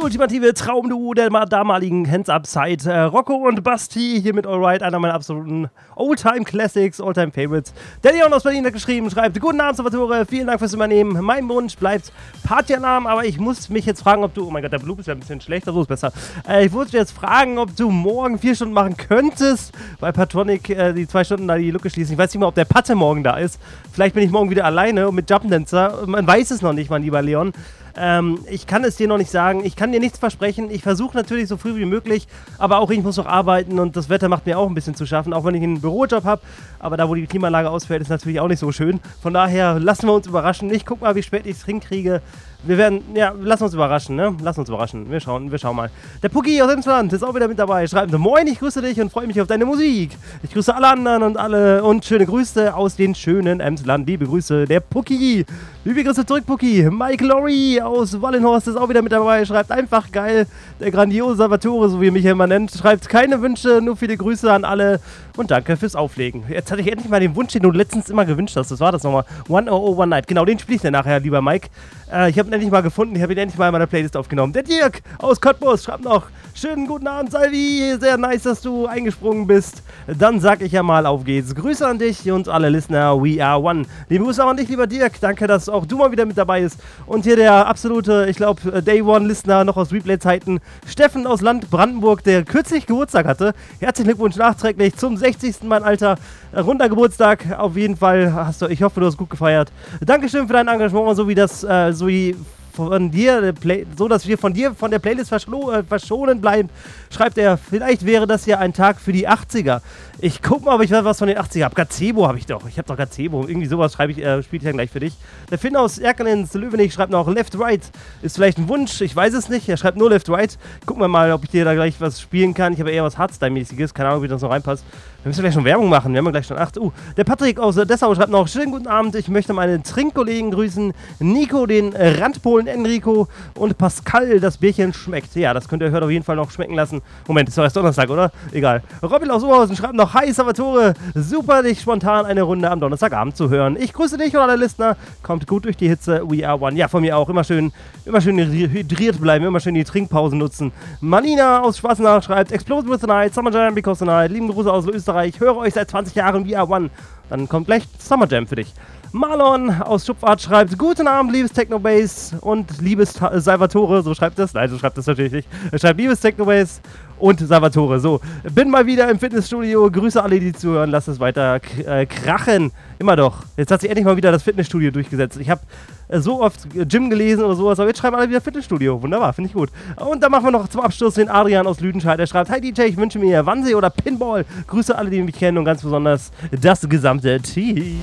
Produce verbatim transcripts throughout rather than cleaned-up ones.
ultimative Traumduo der damaligen Hands-Up-Zeit. Äh, Rocco und Basti hier mit Alright, einer meiner absoluten Oldtime-Classics, Oldtime-Favorites. Der Leon aus Berlin hat geschrieben, schreibt, guten Abend, Salvatore, vielen Dank fürs Übernehmen. Mein Wunsch bleibt Patja-Namen, aber ich muss mich jetzt fragen, ob du, oh mein Gott, der Blue ist ja ein bisschen schlechter, so ist besser. Äh, ich muss dich jetzt fragen, ob du morgen vier Stunden machen könntest, weil Patronic äh, die zwei Stunden da die Lücke schließen. Ich weiß nicht mal, ob der Patte morgen da ist. Vielleicht bin ich morgen wieder alleine und mit Jumpdancer. Man weiß es noch nicht, mein lieber Leon. Ähm, ich kann es dir noch nicht sagen, ich kann dir nichts versprechen. Ich versuche natürlich so früh wie möglich, aber auch ich muss noch arbeiten und das Wetter macht mir auch ein bisschen zu schaffen, auch wenn ich einen Bürojob habe. Aber da, wo die Klimaanlage ausfällt, ist natürlich auch nicht so schön. Von daher lassen wir uns überraschen. Ich guck mal, wie spät ich es hinkriege. Wir werden, ja, lassen uns überraschen, ne? Lassen uns überraschen. Wir schauen, wir schauen mal. Der Pucki aus Emsland ist auch wieder mit dabei. Schreibt, moin, ich grüße dich und freue mich auf deine Musik. Ich grüße alle anderen und alle und schöne Grüße aus den schönen Emsland. Liebe Grüße, der Pucki. Liebe Grüße zurück, Pucki. Mike Lorry aus Wallenhorst ist auch wieder mit dabei. Schreibt, einfach geil. Der grandiose Salvatore, so wie er mich immer nennt. Schreibt, keine Wünsche, nur viele Grüße an alle und danke fürs Auflegen. Jetzt hatte ich endlich mal den Wunsch, den du letztens immer gewünscht hast. Das war das nochmal. one oh oh one night. Genau, den spiele ich dann nachher, lieber Mike. Äh, ich habe ihn endlich mal gefunden. Ich habe ihn endlich mal in meiner Playlist aufgenommen. Der Dirk aus Cottbus schreibt noch, schönen guten Abend, Salvi. Sehr nice, dass du eingesprungen bist. Dann sag ich ja mal, auf geht's. Grüße an dich und alle Listener. We are one. Liebe Grüße auch an dich, lieber Dirk. Danke, dass auch du mal wieder mit dabei bist. Und hier der absolute, ich glaube, Day One Listener noch aus Replay-Zeiten. Steffen aus Land Brandenburg, der kürzlich Geburtstag hatte. Herzlichen Glückwunsch nachträglich zum sechzigsten mein Alter. Runder Geburtstag. Auf jeden Fall hast du, ich hoffe, du hast gut gefeiert. Dankeschön für dein Engagement, so wie das, äh, so wie von dir, Play, so dass wir von dir von der Playlist verschlo- äh, verschonen bleiben, schreibt er, vielleicht wäre das ja ein Tag für die achtziger. Ich guck mal, ob ich was von den achtziger habe. Gazebo habe ich doch. Ich habe doch Gazebo. Irgendwie sowas schreibe ich, äh, spiele ich dann gleich für dich. Der Finn aus Erkelenz, Löwenich, schreibt noch Left Right. Ist vielleicht ein Wunsch, ich weiß es nicht. Er schreibt nur Left Right. Gucken wir mal, ob ich dir da gleich was spielen kann. Ich habe eher was Hardstyle-mäßiges. Keine Ahnung, wie das noch reinpasst. Wir müssen gleich schon Werbung machen. Wir haben ja gleich schon acht. Uh, der Patrick aus Dessau schreibt noch, schönen guten Abend. Ich möchte meine Trinkkollegen grüßen. Nico, den Randpolen Enrico und Pascal, das Bierchen schmeckt. Ja, das könnt ihr heute auf jeden Fall noch schmecken lassen. Moment, ist doch erst Donnerstag, oder? Egal. Robin aus Oberhausen schreibt noch, hi Salvatore, super, dich spontan eine Runde am Donnerstagabend zu hören. Ich grüße dich und alle Listener. Kommt gut durch die Hitze. We are one. Ja, von mir auch. Immer schön, immer schön hydriert bleiben, immer schön die Trinkpausen nutzen. Malina aus Schwarzenach schreibt, Explode with the Night, Summer Jam because the Night. Lieben Grüße aus Österreich. Ich höre euch seit zwanzig Jahren. We are one. Dann kommt gleich Summer Jam für dich. Marlon aus Schupfart schreibt, guten Abend, liebes Technobase und liebes Ta- Salvatore, so schreibt das, nein, so schreibt das natürlich nicht. Er schreibt, liebes Technobase und Salvatore, so. Bin mal wieder im Fitnessstudio, grüße alle, die zuhören, lasst es weiter k- äh, krachen. Immer doch. Jetzt hat sich endlich mal wieder das Fitnessstudio durchgesetzt. Ich habe äh, so oft Gym gelesen oder sowas, aber jetzt schreiben alle wieder Fitnessstudio. Wunderbar, finde ich gut. Und dann machen wir noch zum Abschluss den Adrian aus Lüdenscheid. Der schreibt, hi D J, ich wünsche mir Wannsee oder Pinball. Grüße alle, die mich kennen und ganz besonders das gesamte Team.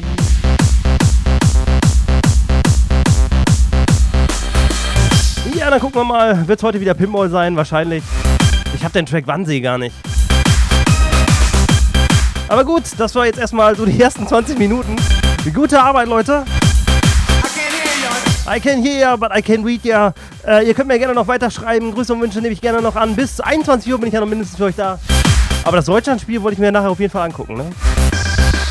Ja, dann gucken wir mal. Wird es heute wieder Pinball sein? Wahrscheinlich. Ich habe den Track Wannsee gar nicht. Aber gut, das war jetzt erstmal so die ersten zwanzig Minuten. Gute Arbeit, Leute. I can hear ya, but I can read ya. Äh, ihr könnt mir gerne noch weiterschreiben. Grüße und Wünsche nehme ich gerne noch an. Bis einundzwanzig Uhr bin ich ja noch mindestens für euch da. Aber das Deutschlandspiel wollte ich mir nachher auf jeden Fall angucken, ne?